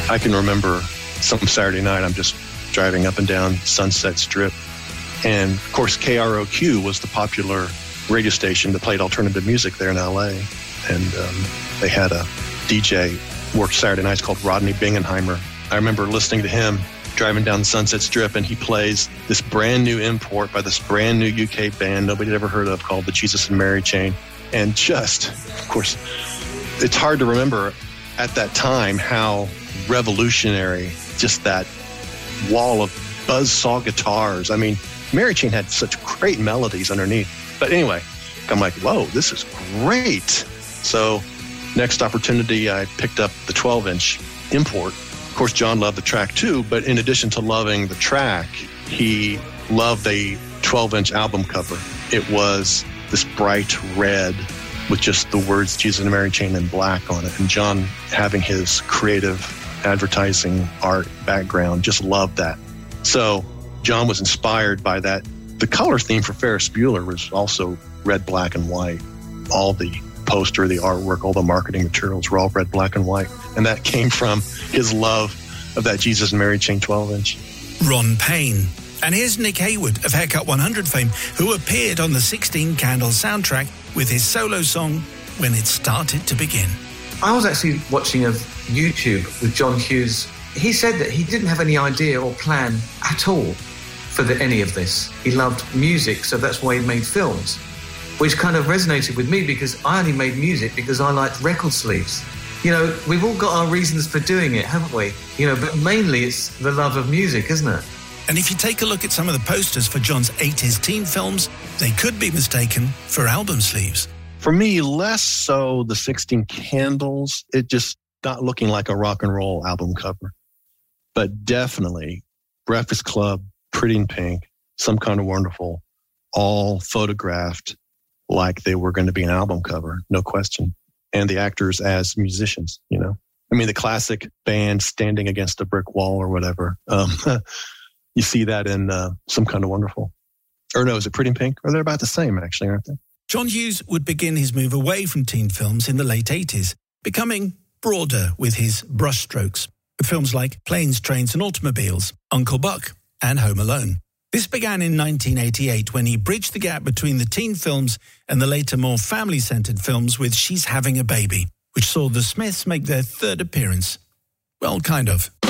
I can remember some Saturday night, I'm just driving up and down Sunset Strip. And, of course, KROQ was the popular radio station that played alternative music there in L.A. And they had a DJ worked Saturday nights called Rodney Bingenheimer. I remember listening to him driving down the Sunset Strip, and he plays this brand new import by this brand new UK band nobody had ever heard of called the Jesus and Mary Chain. And just, of course, it's hard to remember at that time how revolutionary just that wall of buzzsaw guitars. I mean, Mary Chain had such great melodies underneath. But anyway, I'm like, whoa, this is great. So next opportunity, I picked up the 12-inch import. Of course, John loved the track too, but in addition to loving the track, he loved the 12-inch album cover. It was this bright red with just the words Jesus and Mary Chain in black on it. And John, having his creative advertising art background, just loved that. So John was inspired by that. The color theme for Ferris Bueller was also red, black, and white. All the poster, the artwork, all the marketing materials were all red, black, and white. And that came from his love of that Jesus and Mary Chain 12-inch. Ron Payne. And here's Nick Haywood of Haircut 100 fame, who appeared on the 16 Candles soundtrack with his solo song, When It Started to Begin. I was actually watching a YouTube with John Hughes. He said that he didn't have any idea or plan at all for any of this. He loved music, so that's why he made films, which kind of resonated with me because I only made music because I liked record sleeves. You know, we've all got our reasons for doing it, haven't we? You know, but mainly it's the love of music, isn't it? And if you take a look at some of the posters for John's 80s teen films, they could be mistaken for album sleeves. For me, less so the 16 Candles. It just not looking like a rock and roll album cover. But definitely Breakfast Club, Pretty in Pink, Some Kind of Wonderful, all photographed like they were going to be an album cover, no question. And the actors as musicians, you know. I mean, the classic band standing against a brick wall or whatever. You see that in Some Kind of Wonderful. Or no, is it Pretty in Pink? Or they're about the same, actually, aren't they? John Hughes would begin his move away from teen films in the late 80s, becoming broader with his brushstrokes. Films like Planes, Trains and Automobiles, Uncle Buck and Home Alone. This began in 1988 when he bridged the gap between the teen films and the later more family-centered films with She's Having a Baby, which saw the Smiths make their third appearance. Well, kind of.